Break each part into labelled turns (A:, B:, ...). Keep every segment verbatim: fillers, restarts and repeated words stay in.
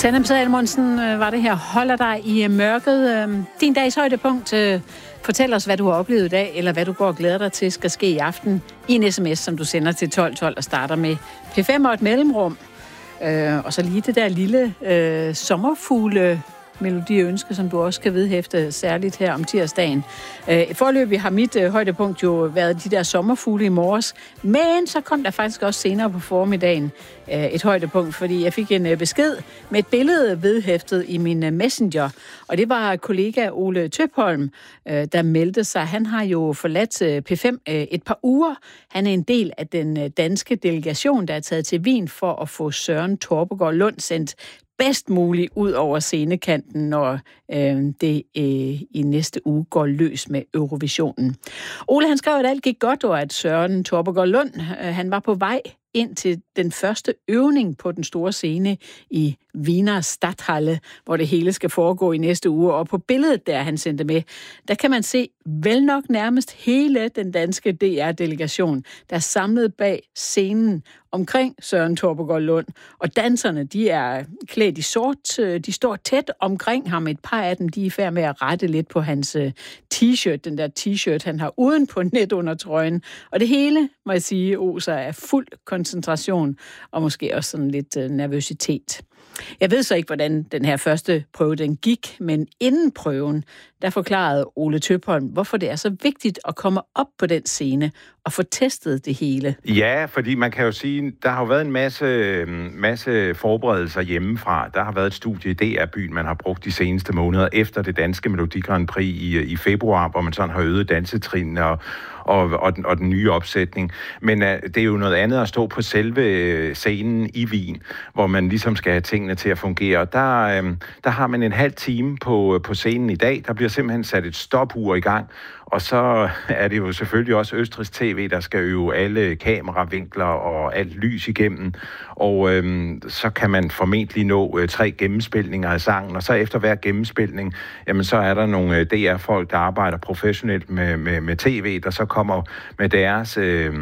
A: Sanne Salmonsen var det her. Holder dig i mørket. Din dags højdepunkt. Fortæl os, hvad du har oplevet i dag, eller hvad du går og glæder dig til, skal ske i aften i en sms, som du sender til tolv tolv og starter med P fem og et mellemrum. Og så lige det der lille øh, sommerfugle melodiønske, som du også kan vedhæfte særligt her om tirsdagen. I forløbig har mit øh, højdepunkt jo været de der sommerfugle i morges, men så kom der faktisk også senere på formiddagen øh, et højdepunkt, fordi jeg fik en øh, besked med et billede vedhæftet i min øh, messenger, og det var kollega Ole Tøpholm, øh, der meldte sig. Han har jo forladt øh, P fem øh, et par uger. Han er en del af den øh, danske delegation, der er taget til Wien for at få Søren Torpegaard Lund sendt bedst muligt ud over scenekanten, når øh, det øh, i næste uge går løs med Eurovisionen. Ole, han skrev, at alt gik godt, og at Søren Torpegaard Lund, øh, han var på vej ind til den første øvning på den store scene i Wiener Stadthalle, hvor det hele skal foregå i næste uge. Og på billedet, der han sendte med, der kan man se vel nok nærmest hele den danske D R-delegation, der er samlet bag scenen omkring Søren Torpegaard Lund. Og danserne, de er klædt i sort, de står tæt omkring ham. Et par af dem, de er i færd med at rette lidt på hans t-shirt, den der t-shirt, han har uden på net under trøjen. Og det hele, må jeg sige, oser er fuld koncentration og måske også sådan lidt nervøsitet. Jeg ved så ikke, hvordan den her første prøve den gik, men inden prøven, der forklarede Ole Tøpholm, hvorfor det er så vigtigt at komme op på den scene og få testet det hele.
B: Ja, fordi man kan jo sige, der har jo været en masse, masse forberedelser hjemmefra. Der har været et studie i D R-byen, man har brugt de seneste måneder efter det danske Melodi Grand Prix i, i februar, hvor man sådan har øget dansetrin og Og, og, den, og den nye opsætning. Men uh, det er jo noget andet at stå på selve scenen i Wien, hvor man ligesom skal have tingene til at fungere. Og der, um, der har man en halv time på, på scenen i dag. Der bliver simpelthen sat et stopur i gang. Og så er det jo selvfølgelig også Østrigs T V, der skal øve alle kameravinkler og alt lys igennem. Og øhm, så kan man formentlig nå øh, tre gennemspilninger af sangen. Og så efter hver gennemspilning, jamen så er der nogle øh, D R-folk, der arbejder professionelt med, med, med T V, der så kommer med deres øh,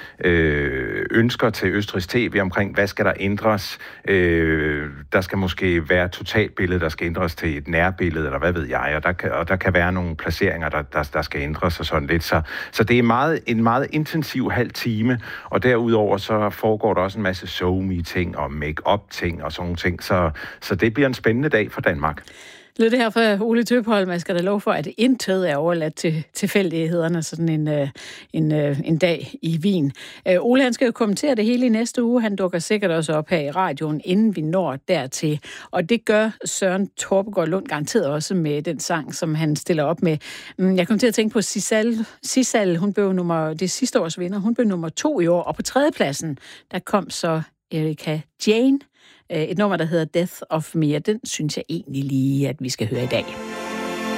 B: øh, ønsker til Østrigs T V omkring, hvad skal der ændres. Øh, der skal måske være et totalbillede, der skal ændres til et nærbillede, eller hvad ved jeg. Og der kan, og der kan være nogle placeringer, der, der, der skal ændres og sådan lidt. Så, så det er meget, en meget intensiv halv time, og derudover så foregår der også en masse SoMe-ting og make-up-ting og sådan nogle ting. Så, så det bliver en spændende dag for Danmark.
A: Lød det her for Ole Tøpholm, jeg skal da lov for, at intet er overladt til tilfældighederne sådan en, en, en dag i Wien. Ole, han skal jo kommentere det hele i næste uge. Han dukker sikkert også op her i radioen, inden vi når dertil. Og det gør Søren Torpegaard Lund garanteret også med den sang, som han stiller op med. Jeg kom til at tænke på Sissal. Sissal, hun blev nummer, det sidste års vinder. Hun blev nummer to i år. Og på tredjepladsen, der kom så Erika Jane. Et nummer, der hedder Death of Me, og den synes jeg egentlig lige, at vi skal høre i dag.